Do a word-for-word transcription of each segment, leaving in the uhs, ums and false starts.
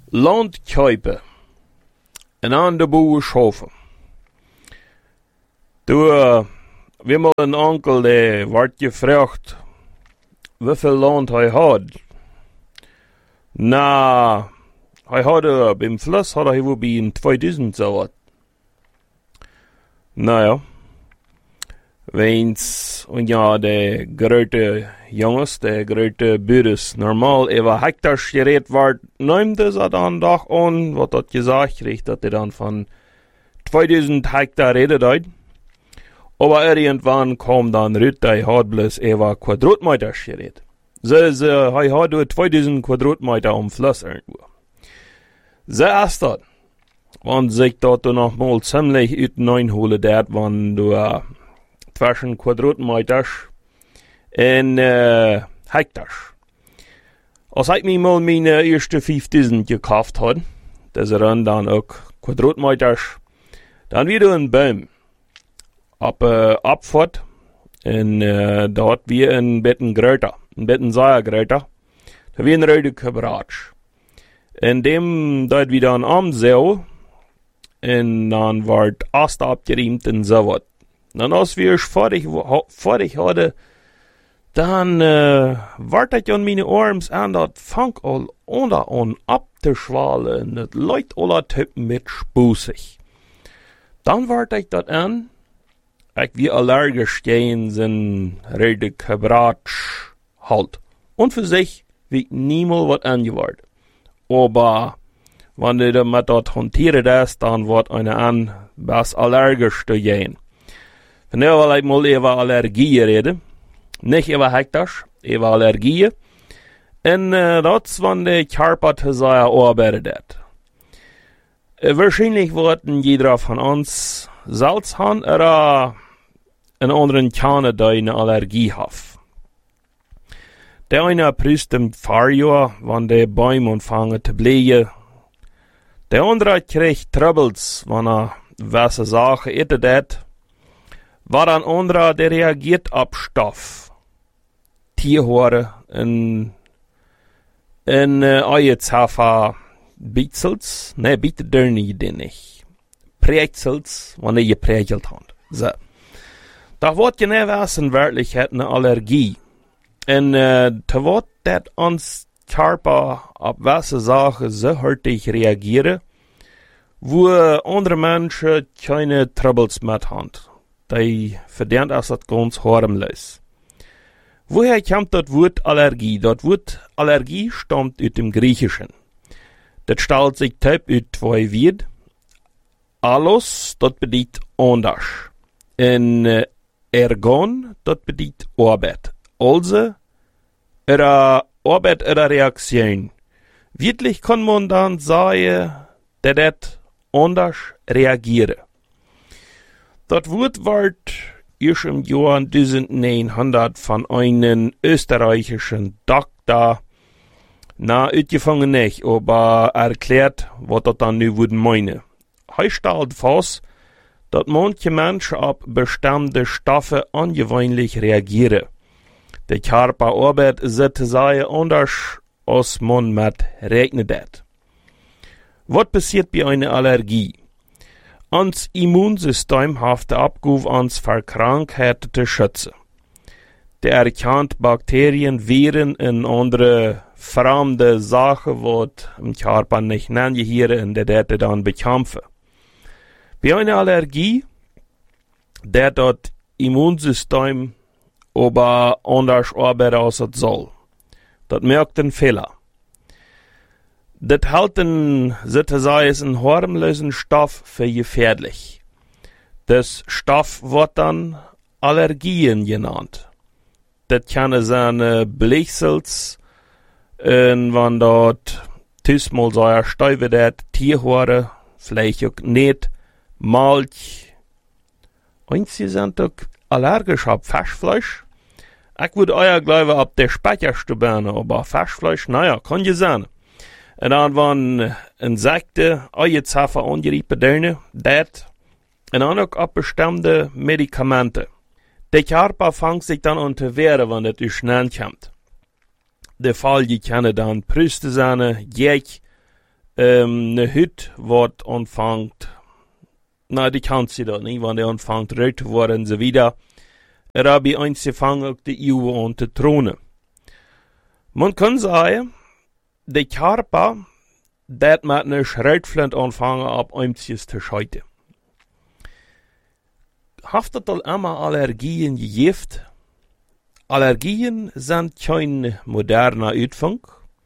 Land kuipen en aan de boer schoven. Du, uh, we mal een onkel die wordt gevraagd hoeveel land hij had. Na, hij had uh, beim Fluss had hij wohl bij in tweeduizend zo wat. Nou ja. Weens, en ja, de grote jongens, de grote buurders, normaal even hectare gereed wordt, neemde ze dan dag aan, wat dat gezegd kreeg, dat hij dan van tweeduizend hectare redet uit. Aber irgendwann kwam dan uit, hij had bloß even quadratmeters gereed. Dus uh, hij had door tweeduizend quadratmeter om Fluss irgendwo. Zo is dat. Want zich dat er nog mal ziemlich uiteinholen dat, want du uh, zwischen quadratmeters en uh, hectares. Als ik me mal meine eerste vijfduizend gekauft had, dat er dan ook quadratmeters, dan weer een boom op uh, opvoert en uh, dort weer een beetje groter, een beetje zeer groter, da weer een rode gebratsch. En dem dat we dan omzeuwen en dan wordt ast abgeriemd en zo wat. Dan als we es fertig, fertig hadden, dan uh, wordt het aan mijn arms aan dat fang al onder aan ab te schwalen en het lijkt alle typen met spoesig. Dan wordt ik dat aan, ik wie allergisch tegen zijn rede gebratsch halt. En voor zich wie niemand wat aangeworden. Aber wenn du damit dat hantieren das, dann wird eine an was allergisch zu gehen. Von daher will ich mal über Allergien reden. Nicht über Hektar, über Allergien. Und uh, das, wenn die Körper zu sehr arbeitet. Uh, wahrscheinlich werden jeder von uns Salz haben oder einen anderen Kahn, der eine Allergie hat. Der eine prüft im Fahrjahr, wenn die Bäume anfangen zu blühen. Der andere kriegt Troubles, wenn er welche Sache essen dat. War ein anderer, der reagiert auf Stoff. Tierhaare en, en uh, Eierzafa Bietzels. Ne, bietet der nicht, den nicht. Prätzels, wenn er geprägelt hat. So. Da wird ja nicht wissen, wirklich hat eine Allergie. En uh, te wat dat ons Körper op welke Sachen so hurtig reagieren, wo andere Menschen keine Troubles mit haben. Die verdient als das ganz harmlos. Woher kommt das Wort Allergie? Das Wort Allergie stammt aus dem Griechischen. Das stellt sich typ aus zwei Wörtern. Allos, das bedeutet anders. En uh, ergon, das bedeutet Arbeit. Also, ihre Arbeit, ihre Reaktion. Wirklich kann man dann sagen, dass das anders reagiert. Das Wort wird erst im Jahr neunzehnhundert von einem österreichischen Doktor, na, uitgefangen nicht, aber erklärt, was das dann nu würden meinen. Er stellt fest, dass manche Menschen auf bestimmte Stoffe ungewöhnlich reagieren. Der Körper arbeitet sozusagen anders, als man mit rechnet. Was passiert bei einer Allergie? Uns Immunsystem hat die Abgabe uns vor Krankheiten zu schützen. Der erkennt Bakterien, Viren und andere fremde Sachen, die im Körper nicht angehören und der dann bekämpfen. Bei einer Allergie, der das Immunsystem aber anders arbeiten als es soll. Das merkt ein Fehler. Das hält ein, sozusagen einen harmlosen Stoff für gefährlich. Das Stoff wird dann Allergien genannt. Das kann sein Blechsels, und wenn dort tüsmal so ein Stäube dat, Tierhaare, vielleicht auch nicht, Milch. Und sie sind auch allergisch auf Fischfleisch. Ich würde euer glauben, ob der Speicherste Birne, aber Fischfleisch, naja, kann ja sein. Und dann waren Insekten, Eierzafer, angeriebene Dörner, das, und dann auch auf bestimmte Medikamente. Der Körper fängt sich dann an zu wehren, wenn das durch schnell kommt. Der Fall, die können dann Brüste sein, Jäg, ähm, ne Hüt wird anfängt, na, die kann sie doch nicht, wenn die anfängt rot zu werden, so wieder. Er habe eins gefangen, die Uhr und die Throne. Man kann sagen, der Körper, dat mit ne Schreitflint anfangen, ab eins zu scheuten. Haftet al immer Allergien gegift? Allergien sind kein moderner Uitfang.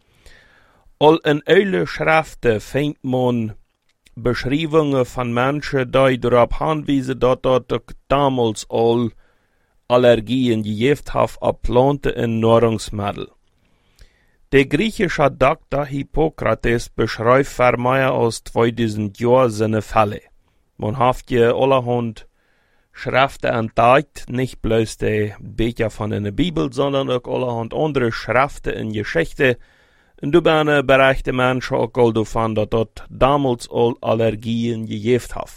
Al in alle Schriften findet man Beschreibungen von Menschen, die darauf hinweisen, dass dort damals all Allergien gegift haben ab Planten und Nahrungsmittel. Der griechische Doktor Hippokrates beschreibt für mehr als zweitausend Jahre seine Fälle. Man hat ja allerhand Schriften entdeckt, nicht bloß die Bücher von der Bibel, sondern auch allerhand andere Schriften in Geschichte. Und dabei berichten Menschen auch davon, dass dort damals all Allergien gegeben haben.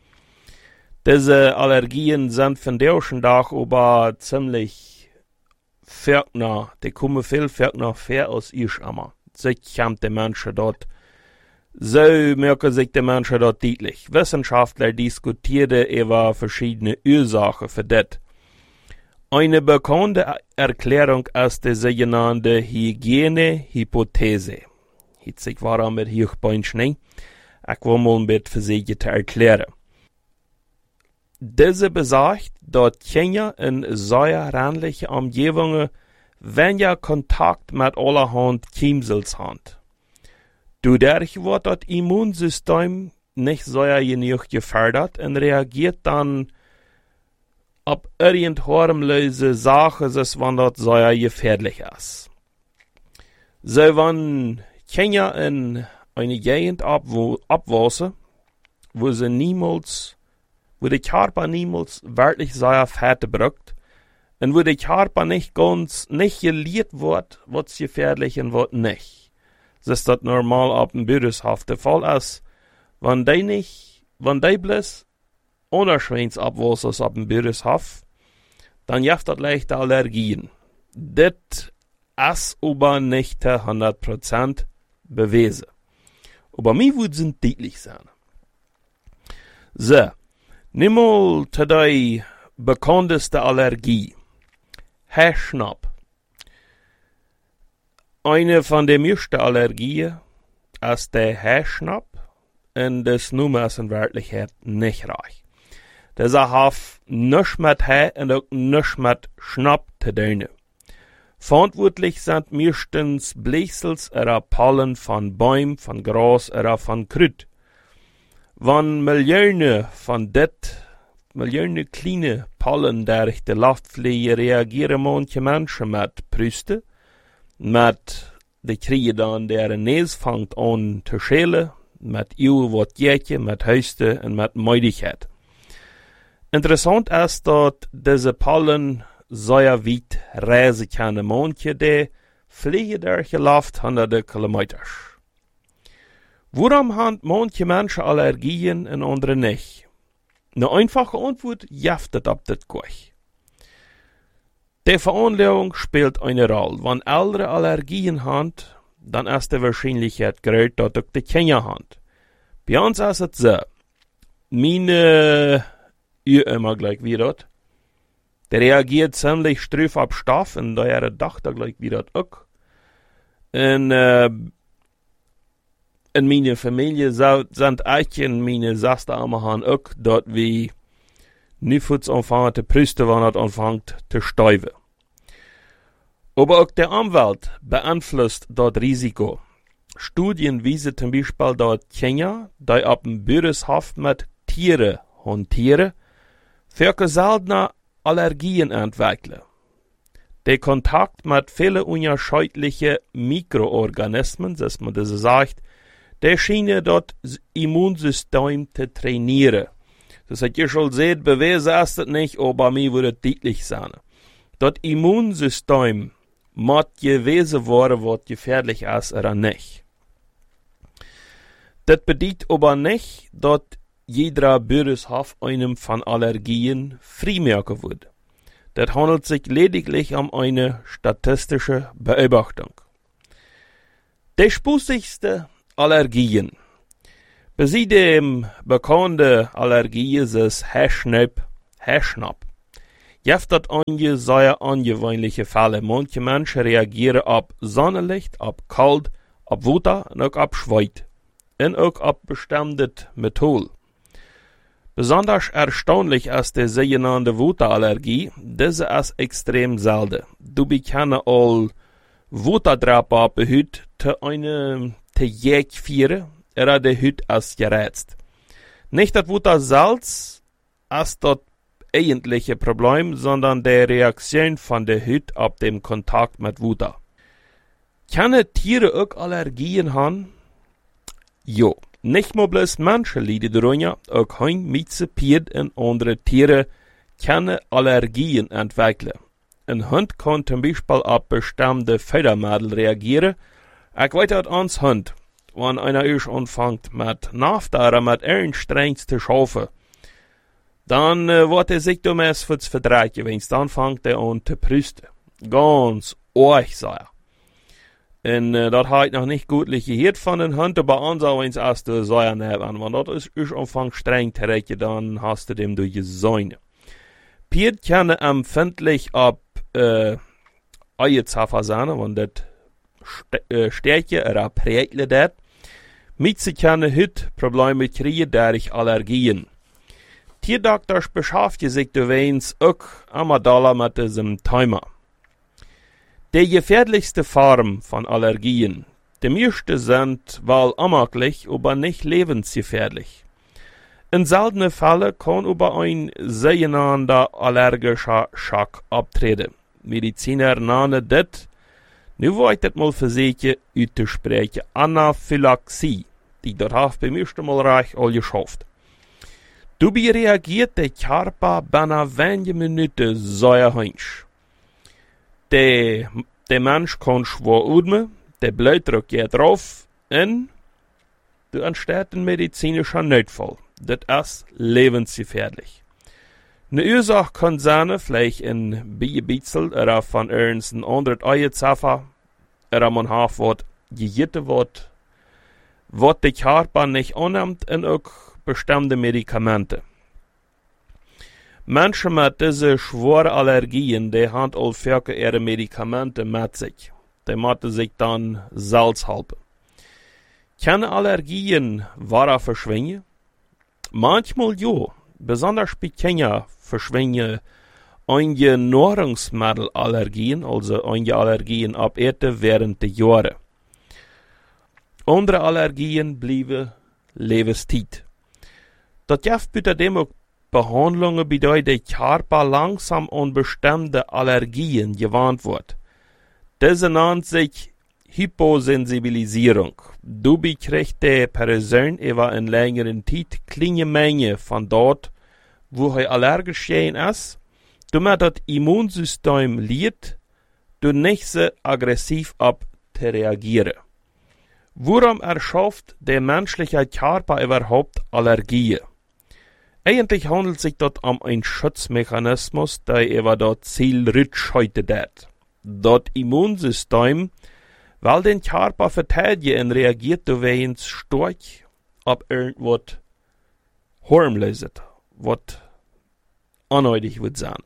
Diese Allergien sind von der ersten Tag aber ziemlich verkner, die kommen viel verkner fair als ich immer. Sich kommt die Menschen dort, so merken sich die Menschen dort deutlich. Wissenschaftler diskutieren über verschiedene Ursachen für das. Eine bekannte Erklärung ist die sogenannte Hygienehypothese. Hitzig war mit Hochbeinchen, ich will mal ein bisschen versuchen zu erklären. Diese besagt, dass Kinder in säureähnlichen Umgebungen weniger Kontakt mit allerhand Chiemsels haben. Dadurch wird das Immunsystem nicht sehr genug gefördert und reagiert dann auf irgend harmlose Sachen, wenn das sehr gefährlich ist. So, wenn Kinder in eine Gegend abwachsen, wo sie niemals wo der Körper niemals wirklich sehr fett braucht und wo der Körper nicht ganz, nicht gelehrt wird, was gefährlich und was nicht. Das ist das normal auf dem Bürgershaft der Fall ist. Wenn die nicht, wenn die bloß unerschwingt abwachsen auf dem Bürgershaft, dann gibt das leichte Allergien. Das ist aber nicht zu hundert Prozent bewiesen. Aber mir würde es deutlich sein. So. Nimm mal zu der bekannteste Allergie. Haarschnapp. Eine von den meisten Allergien ist der Haarschnapp und das Nummer ist in Wirklichkeit nicht reich. Das hat nichts mit Haar und auch nichts mit Schnapp zu tun. Verantwortlich sind meistens Bläsels oder Pollen von Bäumen, von Gras oder von Kraut. Wenn Millionen von det, Millionen kleine Pollen durch die Luft fliegen, reagieren manche Menschen mit Brüste, mit die kriegen dann deren Näs fängt an zu schälen, mit Öl wird jätje, mit Höste und mit Müdigkeit. Interessant ist, dass diese Pollen sehr weit reisen können, manche die fliegen durch die Luft hunderte Kilometer. Warum haben manche Menschen Allergien und andere nicht? Eine einfache Antwort jaftet ab das gleich. Die Veranlagung spielt eine Rolle. Wenn ältere Allergien haben, dann ist die Wahrscheinlichkeit groß, dass auch die Kinder haben. Bei uns ist es so. Meine ihr immer gleich wieder. Der reagiert ziemlich straff auf Stoff und da ihre Tochter gleich wieder auch. Und äh, in meiner Familie sind ich und meine Schwester haben auch dort wie nicht anfangen zu prüsten, wenn es anfängt zu stäuben. Aber auch der Umwelt beeinflusst das Risiko. Studien weisen zum Beispiel, dass Kinder, die auf dem Bürgershaft mit Tieren hantieren, für seltener Allergien entwickeln. Der Kontakt mit vielen unterschiedlichen Mikroorganismen, dass man das sagt, der scheinen das Immunsystem zu trainieren. Das hat ihr schon seht, bewiesen ist das nicht, aber mir würde es deutlich sein. Das Immunsystem muss gewesen werden, was gefährlich ist oder nicht. Das bedeutet aber nicht, dass jeder Bürgershaft einem von Allergien freimerken wird. Das handelt sich lediglich um eine statistische Beobachtung. Die spusigste Allergien. Bij dem bekende Allergie is herschnap, herschnap. Jeft dat onje zeer ongewöhnliche Fälle. Manche Menschen reagieren op Sonnenlicht, op kalt, op water en ook op schweit. En ook op bestimmte Metall. Besonders erstaunlich ist die sogenannte Waterallergie. Diese ist extrem selten. Du bekommst all Waterdroppen auf die Haut te eine te jäg führen, oder die Haut ist gerätzt. Nicht das Watersalz ist das eigentliche Problem, sondern die Reaktion von der Haut auf den Kontakt mit Wasser. Können Tiere auch Allergien haben? Jo. Nicht nur bloß Menschen leiden darunter, auch Hunde, Mieze, Pferde und andere Tiere können Allergien entwickeln. Ein Hund kann zum Beispiel auf bestimmte Futtermittel reagieren. Ich weiß das ans Hund, wenn einer erst anfängt mit Nafta oder mit irgendwas zu schaffen, dann äh, wird er sich dummes fürs Verdrecken, wenn dann fängt er an zu prüsten. Ganz arg, sei er. En uh, dat had ik nog niet goed gehört von den Hund, aber ansau eens als du Säuern haben, wenn dat is is anfang streng te rekken, dann hast du dem durch Säune. Piet können empfindlich ab äh, Eiezaffer sein, wenn dat st äh, Stärke oder Prägle dat. Mieze können hüt Probleme kriegen durch Allergien. Tierdoktors beschäftigen sich durchaus auch immer doller mit diesem Thema. Die gefährlichste Form von Allergien. Die meisten sind wohl amaglich, aber nicht lebensgefährlich. In seltenen Fällen kann über ein sogenannter allergischer Schock abtreten. Mediziner nennen das, nu wollte ich das mal versuchen auszusprechen, Anaphylaxie, die dort beim ersten Mal reich all geschafft. Dabei reagiert der Körper binnen wenigen Minuten sehr heiß. Der, der Mensch kann schwer atmen, der Blutdruck geht drauf und du entsteht ein medizinischer Notfall. Das ist lebensgefährlich. Eine Ursache kann sein, vielleicht ein Biebitzel oder von irgendeinem anderen Eiezaffer oder man hat was gejitten wird, was der Körper nicht annimmt und auch bestimmte Medikamente. Menschen mit diese schweren Allergien, die haben all für ihre Medikamente mit sich. Die müssen sich dann Salz halten. Können Allergien wahr verschwinden? Manchmal ja. Besonders bei Kindern verschwinden einige Nahrungsmittelallergien, also einige Allergien ab Erde während der Jahre. Andere Allergien bleiben Lebenszeit. Das gibt bei dem auch Behandlungen, bei denen der Körper langsam an bestimmte Allergien gewarnt wird. Diese nennt sich Hyposensibilisierung. Dabei kriegt die Person über eine längere Zeit kleine Menge von dort, wo er allergisch ist, damit das Immunsystem liegt, du nicht so aggressiv ab zu reagieren. Warum erschafft der menschliche Körper überhaupt Allergien? Eigentlich handelt es sich dort um einen Schutzmechanismus, der über das Ziel rückschaltet wird. Das Immunsystem will den Körper verteidigen und reagiert deswegen stark auf irgendwas harmloses, was unnötig wird sein.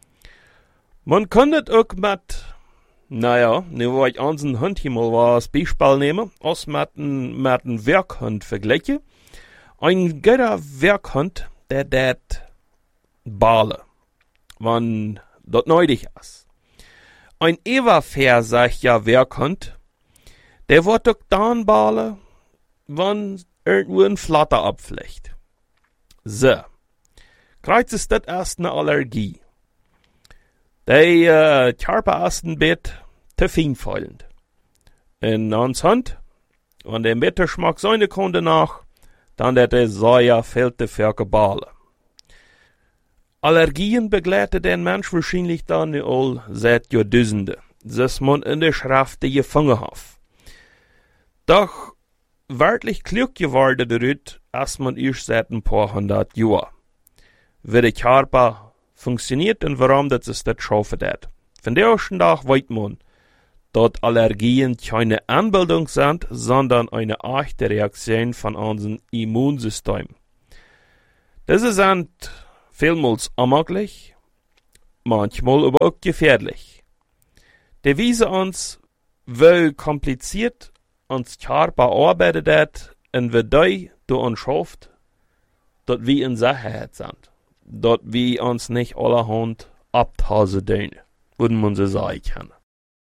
Man kann das auch mit, naja, ne wo ich unseren Hund hier mal als Beispiel nehme, als mit einem mit einem Werkhund vergleiche. Ein guter Werkhund, der dat balen, wann das nötig ist. Ein ewer sagt ja Werkhund, der wird doch dann balen, wann irgendwo ein Flatter abflecht. So. Kreuz ist das erst eine Allergie. Der äh, Körper ist ein bisschen zu feinfühlend. In uns Hund, wenn der Mitterschmack seine Kunde nach, dann der der sehr viel zu viel Ballen. Allergien begleiten den Mensch wahrscheinlich dann all seit Jahrtausenden, dass man in der Schrift gefangen hat. Doch wirklich klug geworden damit, als man erst seit ein paar hundert Jahren. Wie der Körper funktioniert und warum das es das schaffen hat. Von der ersten Tag weiß man, dass Allergien keine Anbildung sind, sondern eine echte Reaktion von unserem Immunsystem. Diese sind vielmals unmöglich, manchmal aber auch gefährlich. Die wiesen uns, wie kompliziert uns Körper arbeitet hat und wie die du uns schafft, dass wir in Sicherheit sind. Dass wir uns nicht allerhand abtasen dürfen, würden man so sagen können.